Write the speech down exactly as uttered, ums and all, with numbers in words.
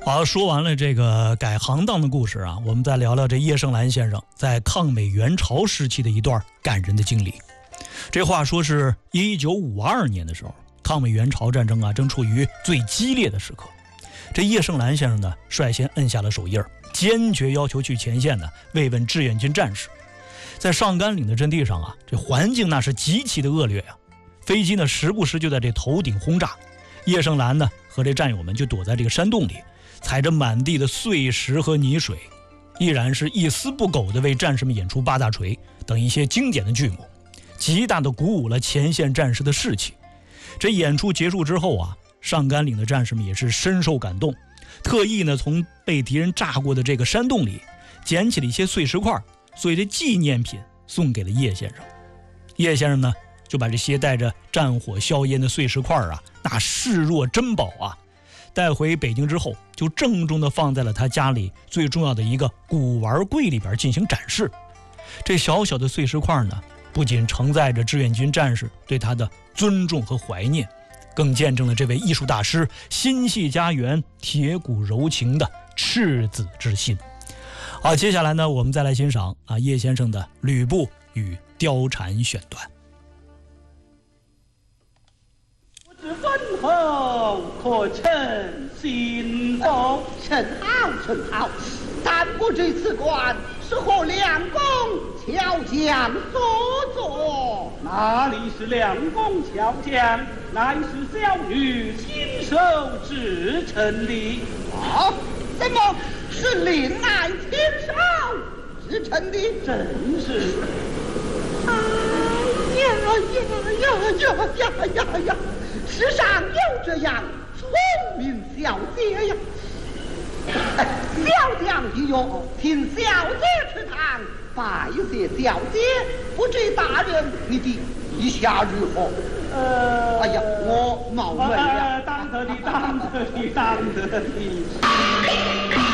好，说完了这个改行当的故事啊，我们再聊聊这叶盛兰先生在抗美援朝时期的一段感人的经历。这话说是一九五二年的时候，抗美援朝战争啊正处于最激烈的时刻。这叶盛兰先生呢，率先摁下了手印，坚决要求去前线呢慰问志愿军战士。在上甘岭的阵地上啊，这环境那是极其的恶劣啊，飞机呢时不时就在这头顶轰炸。叶盛兰呢和这战友们就躲在这个山洞里，踩着满地的碎石和泥水，依然是一丝不苟地为战士们演出八大锤等一些经典的剧目，极大地鼓舞了前线战士的士气。这演出结束之后啊，上甘岭的战士们也是深受感动，特意呢从被敌人炸过的这个山洞里捡起了一些碎石块，作为这纪念品送给了叶先生。叶先生呢就把这些带着战火硝烟的碎石块啊，那视若珍宝啊，带回北京之后，就郑重地放在了他家里最重要的一个古玩柜里边进行展示。这小小的碎石块呢，不仅承载着志愿军战士对他的尊重和怀念，更见证了这位艺术大师心系家园、铁骨柔情的赤子之心。好，接下来呢，我们再来欣赏啊叶先生的《吕布与貂蝉》选段。 问候可称心腹， 甚好甚好，但不知此官是何两公巧匠所作？ 哪里是两公巧匠，乃是小女亲手制成的。 啊，怎么是令爱亲手制成的？ 正是。 哎呀呀呀呀呀呀呀！世上有这样聪明小姐呀！小将一勇，请小姐吃堂拜谢小姐。不知大人你的意下如何？ 呃， 哎呀，我冒昧了。 当得你，当得你，当得你。